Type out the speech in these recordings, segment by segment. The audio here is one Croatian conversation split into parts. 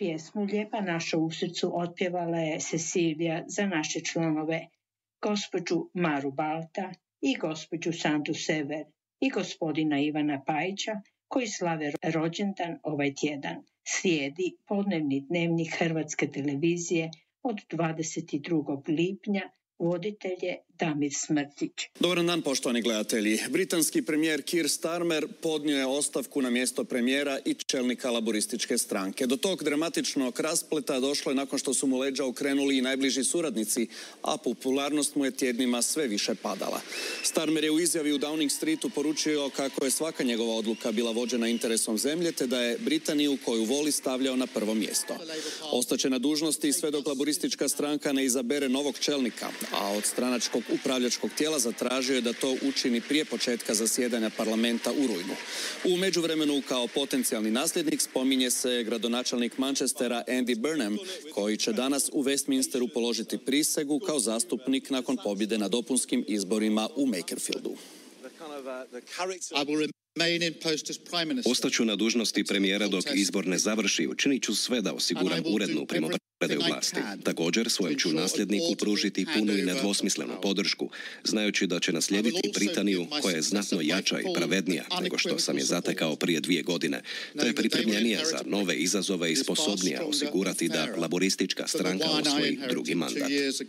Pjesmu Lijepa naša u srcu otpjevala je Cecilija za naše članove, gospođu Maru Balta i gospođu Sandu Sever i gospodina Ivana Pajića, koji slave rođendan ovaj tjedan. Slijedi podnevni dnevnik Hrvatske televizije od 22. lipnja. Voditelj je Damir Smrtić. Dobar dan, poštovani gledatelji. Britanski premijer Keir Starmer podnio je ostavku na mjesto premijera i čelnika laborističke stranke. Do tog dramatičnog raspleta došlo je nakon što su mu leđa okrenuli i najbliži suradnici, a popularnost mu je tjednima sve više padala. Starmer je u izjavi u Downing Streetu poručio kako je svaka njegova odluka bila vođena interesom zemlje, te da je Britaniju koju voli stavljao na prvo mjesto. Ostaće na dužnosti sve dok laboristička stranka ne izabere novog čelnika, a od stranačkog upravljačkog tijela zatražio je da to učini prije početka zasjedanja parlamenta u rujnu. U međuvremenu kao potencijalni nasljednik spominje se gradonačelnik Manchestera Andy Burnham, koji će danas u Westminsteru položiti prisegu kao zastupnik nakon pobjede na dopunskim izborima u Makerfieldu. Ostaću na dužnosti premijera dok izbor ne završi. Učinit ću sve da osiguram urednu primopredaju vlasti. Također svojem ću nasljedniku pružiti punu i nedvosmislenu podršku, znajući da će naslijediti Britaniju koja je znatno jača i pravednija nego što sam je zatekao prije 2 godine, te pripremljenija za nove izazove i sposobnija osigurati da laboristička stranka osvoji drugi mandat.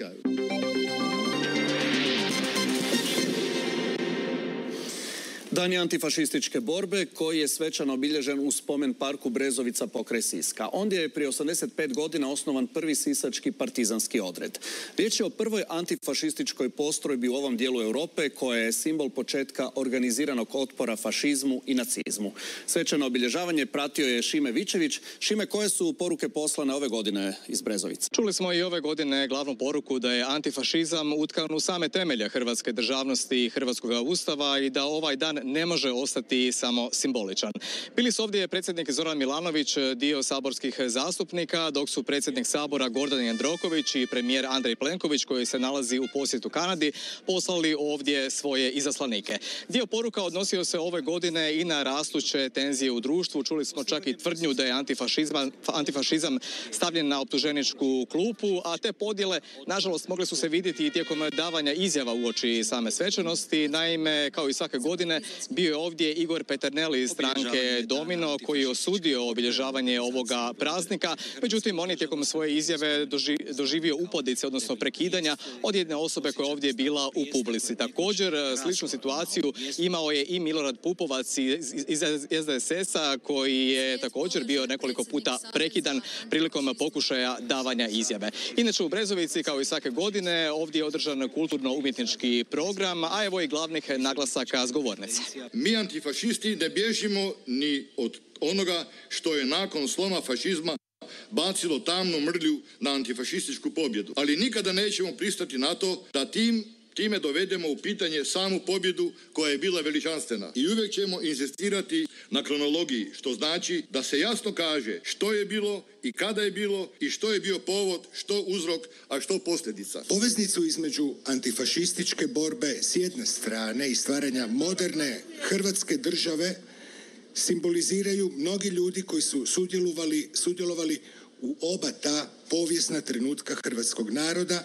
Dan je antifašističke borbe koji je svečano obilježen u spomen parku Brezovica pokraj Siska. Ondje je prije 85 godina osnovan prvi sisački partizanski odred. Riječ je o prvoj antifašističkoj postrojbi u ovom dijelu Europe koja je simbol početka organiziranog otpora fašizmu i nacizmu. Svečano obilježavanje pratio je Šime Vičević. Šime, koje su poruke poslane ove godine iz Brezovice? Čuli smo i ove godine glavnu poruku da je antifašizam utkan u same temelje hrvatske državnosti i hrvatskog ustava i da ovaj dan ne može ostati samo simboličan. Bili su ovdje predsjednik Zoran Milanović, dio saborskih zastupnika, dok su predsjednik Sabora Gordan Jandroković i premijer Andrej Plenković, koji se nalazi u posjetu Kanadi, poslali ovdje svoje izaslanike. Dio poruka odnosio se ove godine i na rastuće tenzije u društvu. Čuli smo čak i tvrdnju da je antifašizam stavljen na optuženičku klupu, a te podjele, nažalost, mogle su se vidjeti i tijekom davanja izjava uoči same svečanosti. Naime, kao i svake godine, bio je ovdje Igor Peternelli iz stranke Domino, koji je osudio obilježavanje ovoga praznika. Međutim, on je tijekom svoje izjave doživio upadice, odnosno prekidanja od jedne osobe koja je ovdje bila u publici. Također, sličnu situaciju imao je i Milorad Pupovac iz SDSS-a, koji je također bio nekoliko puta prekidan prilikom pokušaja davanja izjave. Inače, u Brezovici, kao i svake godine, ovdje je održan kulturno-umjetnički program, a evo i glavnih naglasaka s govornice. Mi antifašisti ne bježimo ni od onoga što je nakon sloma fašizma bacilo tamnu mrlju na antifašističku pobjedu. Ali nikada nećemo pristati na to da time dovedemo u pitanje samu pobjedu koja je bila veličanstvena. I uvijek ćemo insistirati na kronologiji, što znači da se jasno kaže što je bilo i kada je bilo i što je bio povod, što uzrok, a što posljedica. Poveznicu između antifašističke borbe s jedne strane i stvaranja moderne Hrvatske države simboliziraju mnogi ljudi koji su sudjelovali u oba ta povijesna trenutka hrvatskog naroda,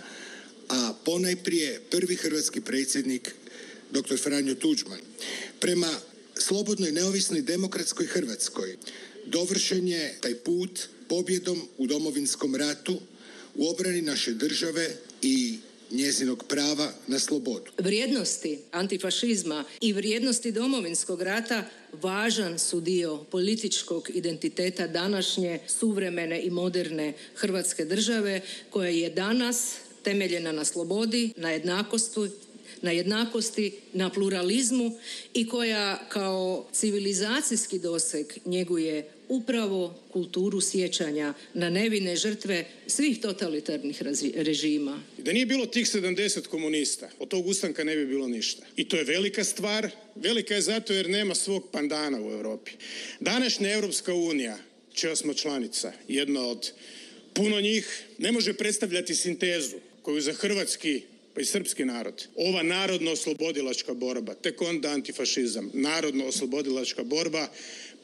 a ponajprije prvi hrvatski predsjednik dr. Franjo Tuđman. Prema slobodnoj, neovisnoj, demokratskoj Hrvatskoj dovršen je taj put pobjedom u Domovinskom ratu u obrani naše države i njezinog prava na slobodu. Vrijednosti antifašizma i vrijednosti Domovinskog rata važan su dio političkog identiteta današnje, suvremene i moderne Hrvatske države, koja je danas temeljena na slobodi, na jednakosti, na pluralizmu i koja kao civilizacijski doseg njeguje upravo kulturu sjećanja na nevine žrtve svih totalitarnih režima. Da nije bilo tih 70 komunista, od tog ustanka ne bi bilo ništa. I to je velika stvar. Velika je zato jer nema svog pandana u Europi. Današnja Europska unija, čija smo članica, jedna od puno njih, ne može predstavljati sintezu koju za hrvatski pa i srpski narod, ova narodno-oslobodilačka borba, tek onda antifašizam, narodno-oslobodilačka borba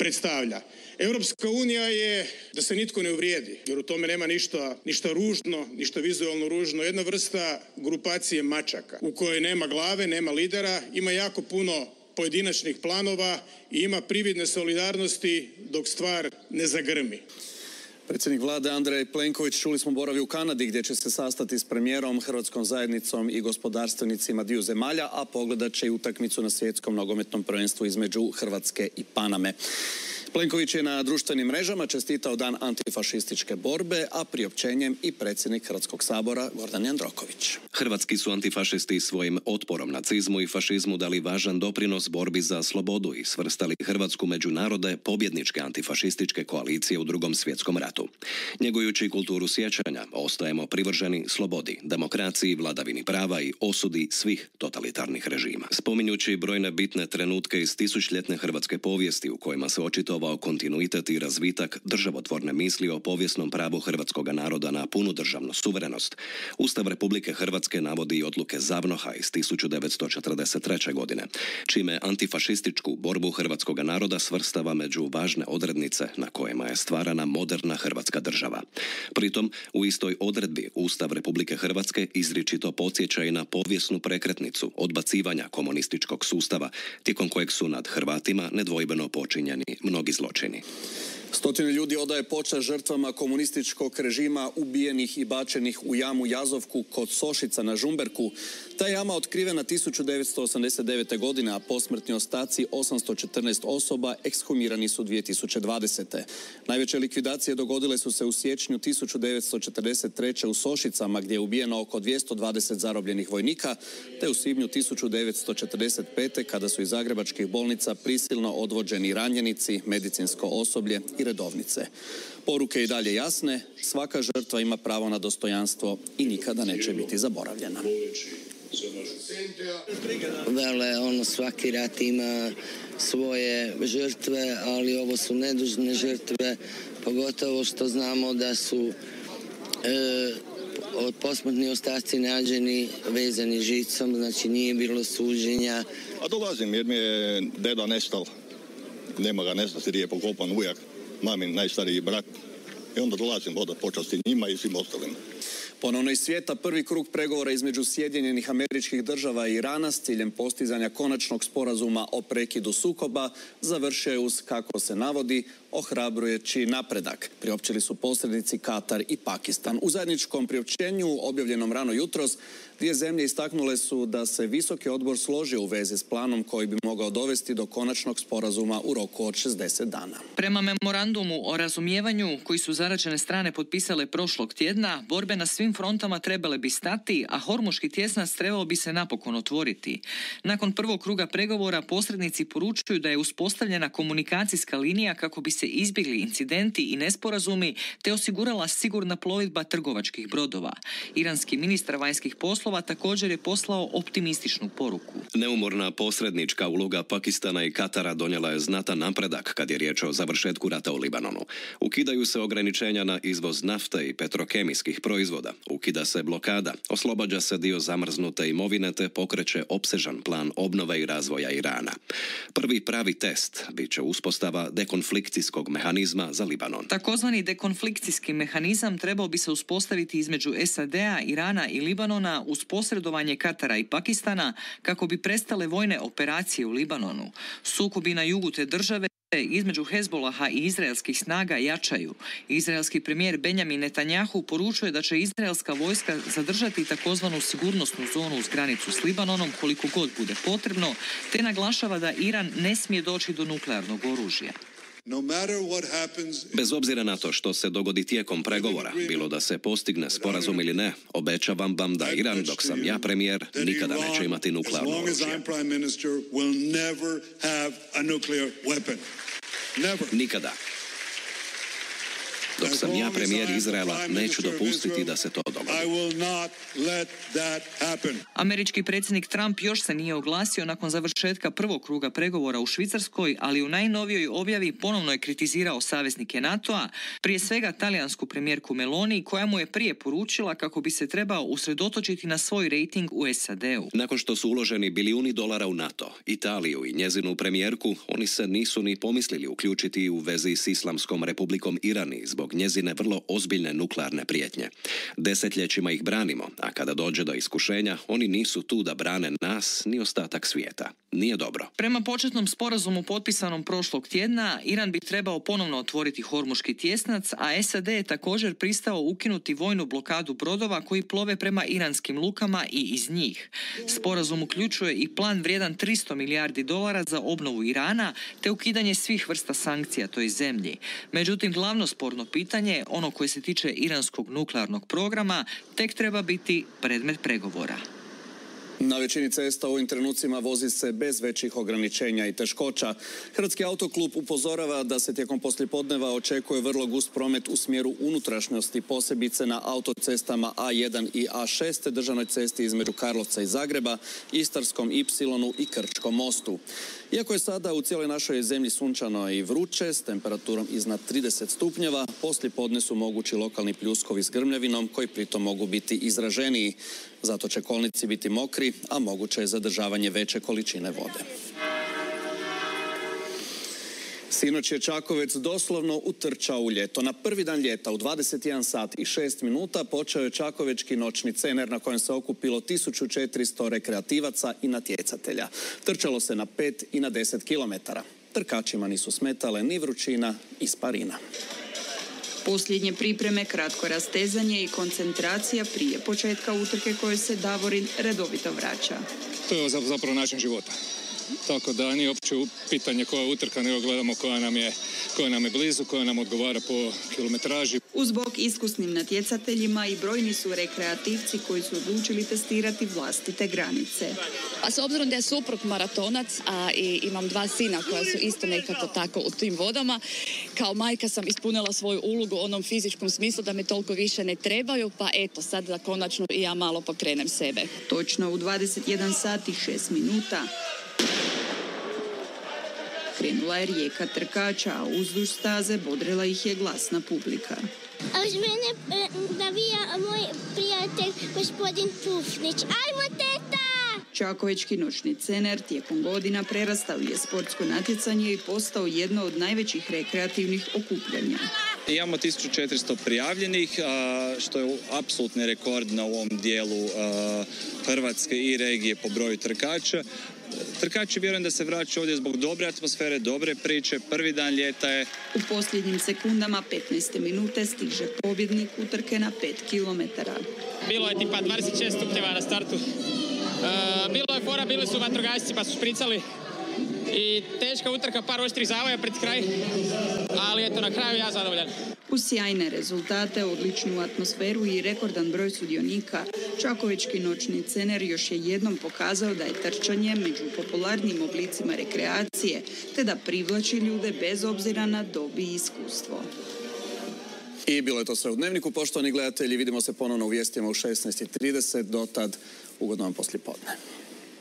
predstavlja. Europska unija je, da se nitko ne uvrijedi, jer u tome nema ništa ružno, ništa vizualno ružno, jedna vrsta grupacije mačaka u kojoj nema glave, nema lidera, ima jako puno pojedinačnih planova i ima prividne solidarnosti dok stvar ne zagrmi. Predsjednik vlade Andrej Plenković, čuli smo, boravi u Kanadi gdje će se sastati s premijerom, hrvatskom zajednicom i gospodarstvenicima dviju zemalja, a pogledat će i utakmicu na svjetskom nogometnom prvenstvu između Hrvatske i Paname. Plenković je na društvenim mrežama čestitao dan antifašističke borbe, a priopćenjem i predsjednik Hrvatskog sabora Gordan Jandroković. Hrvatski su antifašisti svojim otporom nacizmu i fašizmu dali važan doprinos borbi za slobodu i svrstali Hrvatsku među narode pobjedničke antifašističke koalicije u Drugom svjetskom ratu. Njegujući kulturu sjećanja, ostajemo privrženi slobodi, demokraciji, vladavini prava i osudi svih totalitarnih režima. Spominjući brojne bitne trenutke iz tisućljetne hrvatske povijesti u kojima se očitovao kontinuitet i razvitak državotvorne misli o povijesnom pravu hrvatskog naroda na punu državnu suverenost, Ustav Republike Hrvatske navodi i odluke Zavnoha iz 1943. godine, čime antifašističku borbu hrvatskog naroda svrstava među važne odrednice na kojima je stvarana moderna hrvatska država. Pritom, u istoj odredbi Ustav Republike Hrvatske izričito podsjeća i na povijesnu prekretnicu odbacivanja komunističkog sustava, tijekom kojeg su nad Hrvatima nedvojbeno počinjeni mnogi zločini. Stotine ljudi odaje počast žrtvama komunističkog režima ubijenih i bačenih u jamu Jazovku kod Sošica na Žumberku. Ta jama otkrivena 1989. godine, a posmrtni ostaci 814 osoba ekshumirani su 2020. Najveće likvidacije dogodile su se u siječnju 1943. u Sošicama, gdje je ubijeno oko 220 zarobljenih vojnika, te u svibnju 1945. kada su iz zagrebačkih bolnica prisilno odvođeni ranjenici, medicinsko osoblje i redovnice. Poruke i dalje jasne, svaka žrtva ima pravo na dostojanstvo i nikada neće biti zaboravljena. Vele, svaki rat ima svoje žrtve, ali ovo su nedužne žrtve, pogotovo što znamo da su posmrtni ostaci nađeni vezani žicom, znači nije bilo suđenja. A dolazim jer mi je deda nestal, nema ga, ne zna se gdje je pokopan ujak, mamin najstariji brat, i onda dolazim odati počasti njima i svim ostalim. Ponovno iz svijeta prvi krug pregovora između Sjedinjenih Američkih Država i Irana s ciljem postizanja konačnog sporazuma o prekidu sukoba završio je uz, kako se navodi, ohrabrujući napredak. Priopćili su posrednici Katar i Pakistan. U zajedničkom priopćenju, objavljenom rano jutros, dvije zemlje istaknule su da se Visoki odbor složio u vezi s planom koji bi mogao dovesti do konačnog sporazuma u roku od 60 dana. Prema memorandumu o razumijevanju koji su zaraćene strane potpisale prošlog tjedna, borbe na svim frontama trebale bi stati, a Hormuški tjesnac trebao bi se napokon otvoriti. Nakon prvog kruga pregovora posrednici poručuju da je uspostavljena komunikacijska linija kako bi se izbjegli incidenti i nesporazumi te osigurala sigurna plovidba trgovačkih brodova. Iranski ministar vanjskih poslova također je poslao optimističnu poruku. Neumorna posrednička uloga Pakistana i Katara donijela je znatan napredak kad je riječ o završetku rata u Libanonu. Ukidaju se ograničenja na izvoz nafte i petrokemijskih proizvoda. Ukida se blokada, oslobađa se dio zamrznute imovine te pokreće opsežan plan obnove i razvoja Irana. Prvi pravi test bit će uspostava dekonflikcijskog mehanizma za Libanon. Takozvani dekonflikcijski mehanizam trebao bi se uspostaviti između SAD-a, Irana i Libanona uz posredovanje Katara i Pakistana kako bi prestale vojne operacije u Libanonu. Sukobi na jugu te države između Hezbolaha i izraelskih snaga jačaju. Izraelski premijer Benjamin Netanjahu poručuje da će izraelska vojska zadržati takozvanu sigurnosnu zonu uz granicu s Libanonom koliko god bude potrebno, te naglašava da Iran ne smije doći do nuklearnog oružja. Bez obzira na to što se dogodi tijekom pregovora, bilo da se postigne sporazum ili ne, obećavam vam da Iran, dok sam ja premijer, nikada neće imati nuklearno oružje. Nikada. Dok sam ja premijer Izraela, neću dopustiti da se to dogodi. I will not let that happen. Američki predsjednik Trump još se nije oglasio nakon završetka prvog kruga pregovora u Švicarskoj, ali u najnovijoj objavi ponovno je kritizirao saveznike NATO-a, prije svega talijansku premijerku Meloni, koja mu je prije poručila kako bi se trebao usredotočiti na svoj rejting u SAD-u. Nakon što su uloženi bilijuni dolara u NATO, Italiju i njezinu premijerku, oni se nisu ni pomislili uključiti u vezi s Islamskom republikom Irani zbog njezine vrlo ozbiljne nuklearne prijetnje. Desetljećima ih branimo, a kada dođe do iskušenja, oni nisu tu da brane nas ni ostatak svijeta. Nije dobro. Prema početnom sporazumu potpisanom prošlog tjedna, Iran bi trebao ponovno otvoriti Hormuški tjesnac, a SAD je također pristao ukinuti vojnu blokadu brodova koji plove prema iranskim lukama i iz njih. Sporazum uključuje i plan vrijedan $300 milijardi za obnovu Irana te ukidanje svih vrsta sankcija toj zemlji. Međutim, glavno sporno pitanje, ono koje se tiče iranskog nuklearnog programa, tek treba biti predmet pregovora. Na većini cesta u ovim trenucima vozi se bez većih ograničenja i teškoća. Hrvatski autoklub upozorava da se tijekom poslijepodneva očekuje vrlo gust promet u smjeru unutrašnjosti, posebice na autocestama A1 i A6, državnoj cesti između Karlovca i Zagreba, Istarskom Ipsilonu i Krčkom mostu. Iako je sada u cijeloj našoj zemlji sunčano i vruće, s temperaturom iznad 30 stupnjeva, poslijepodne su mogući lokalni pljuskovi s grmljavinom, koji pritom mogu biti izraženiji. Zato će kolnici biti mokri, a moguće je zadržavanje veće količine vode. Sinoć je Čakovec doslovno utrčao u ljeto. Na prvi dan ljeta u 21 sat i 6 minuta počeo je Čakovečki noćni cener na kojem se okupilo 1400 rekreativaca i natjecatelja. Trčalo se na 5 i na 10 kilometara. Trkačima nisu smetale ni vrućina i sparina. Posljednje pripreme, kratko rastezanje i koncentracija prije početka utrke koje se Davorin redovito vraća. To je zapravo način života. Tako da nije uopće pitanje koja je utrka, nego gledamo koja nam je blizu, koja nam odgovara po kilometraži. Uz bok iskusnim natjecateljima i brojni su rekreativci koji su odlučili testirati vlastite granice. A s obzirom da je suprug maratonac, a i imam 2 sina koja su isto nekako tako u tim vodama, kao majka sam ispunila svoju ulogu u onom fizičkom smislu da me toliko više ne trebaju, pa eto sad da konačno i ja malo pokrenem sebe. Točno u 21 sat i 6 minuta krenula je rijeka trkača, a uzduž staze bodrila ih je glasna publika. A uz mene navija moj prijatelj gospodin Pufnić. Ajmo, teta! Čakovečki noćni cener tijekom godina prerastao je sportsko natjecanje i postao jedno od najvećih rekreativnih okupljanja. Imamo 1400 prijavljenih, što je apsolutni rekord na ovom dijelu Hrvatske i regije po broju trkača. Trkači vjerujem da se vraćaju ovdje zbog dobre atmosfere, dobre priče. Prvi dan ljeta je. U posljednjim sekundama 15. minute stiže pobjednik utrke na 5 kilometara. Bilo je tipa 26 stupnjeva na startu. Bilo je fora, bili su vatrogasci pa su špricali. I teška utrka, par oštrih zavoja pred kraj, ali eto na kraju ja zadovoljan. Uz sjajne rezultate, odličnu atmosferu i rekordan broj sudionika, Čakovečki noćni cener još je jednom pokazao da je trčanje među popularnim oblicima rekreacije, te da privlači ljude bez obzira na dob i iskustvo. I bilo je to sve u Dnevniku, poštovani gledatelji. Vidimo se ponovno u vijestima u 16:30. Do tad ugodno vam poslijepodne.